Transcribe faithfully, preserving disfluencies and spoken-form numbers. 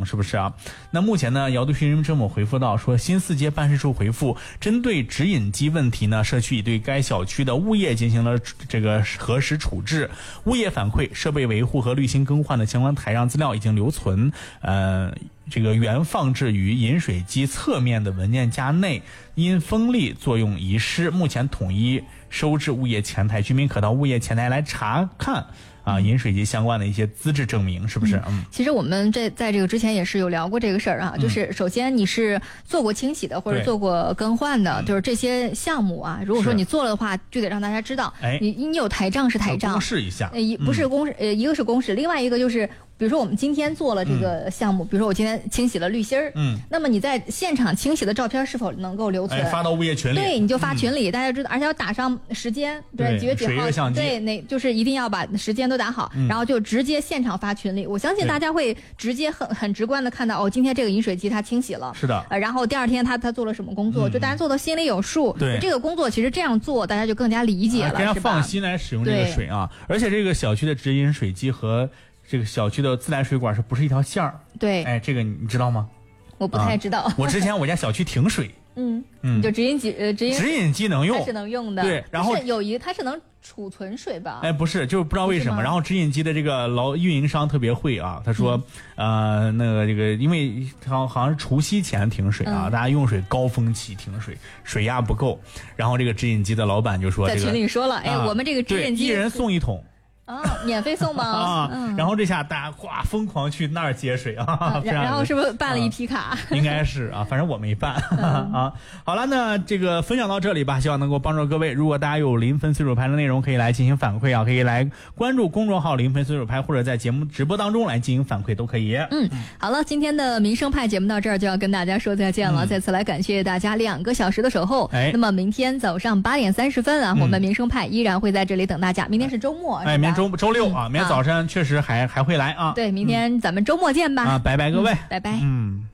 等，是不是啊？那目前呢，姚都区人民政府回复到说，新四街办事处回复，针对直饮机问题呢，社区已对该小区的物业进行了这个核实处置，物业反馈设备维护和滤芯更换的相关台账资料已经留存，呃。这个原放置于饮水机侧面的文件夹内，因风力作用遗失，目前统一收至物业前台，居民可到物业前台来查看啊，饮水机相关的一些资质证明，是不是？嗯， 嗯其实我们这在这个之前也是有聊过这个事儿啊，就是首先你是做过清洗的或者做过更换的，就是这些项目啊，如果说你做了的话，就得让大家知道， 哎， 你你有台账是台账， 公示一下， 呃，一不是公示，呃，一个是公示，另外一个就是。比如说我们今天做了这个项目，嗯、比如说我今天清洗了滤芯儿，嗯，那么你在现场清洗的照片是否能够留存？ 哎、发到物业群里， 对，你就发群里，嗯、大家知道，而且要打上时间，对，几月几号，对，那就是一定要把时间都打好，嗯、然后就直接现场发群里。我相信大家会直接很很直观的看到，哦，今天这个饮水机它清洗了， 是的， 呃，然后第二天他他做了什么工作，嗯、就大家做到心里有数。 对， 这个工作其实这样做，大家就更加理解了， 啊、更加放心来使用这个水啊。而且这个小区的直饮水机和这个小区的自来水管是不是一条线儿？ 对， 哎，这个你知道吗？ 我不太知道。啊、 我之前我家小区停水， 嗯嗯，就直饮机呃直饮直饮机能用， 它是能用的。 对，然后是有一它是能储存水吧？ 哎，不是，就是不知道为什么。然后直饮机的这个老运营商特别会啊，他说，嗯、呃，那个这个，因为好好像是除夕前停水啊，嗯、大家用水高峰期停水，水压不够。然后这个直饮机的老板就说、这个， 在群里说了，哎， 啊、 我们这个直饮机一人送一桶。 啊、哦，免费送吗？ 啊、 嗯， 然后这下大家哗疯狂去那儿接水啊， 啊然后是不是办了一批卡？ 啊、应该是啊，反正我没办、嗯、啊。好了，那这个分享到这里吧，希望能够帮助各位。如果大家有临汾随手拍的内容，可以来进行反馈啊，可以来关注公众号临汾随手拍，或者在节目直播当中来进行反馈都可以。 嗯，好了，今天的民生派节目到这儿就要跟大家说再见了，嗯、再次来感谢大家两个小时的守候。哎，那么明天早上八点三十分啊，嗯、我们民生派依然会在这里等大家。明天是周末， 哎，明天周周六啊。嗯明天早上确实还、啊、还会来啊！ 对，明天咱们周末见吧！ 啊，拜拜各位， 嗯、拜拜。 嗯。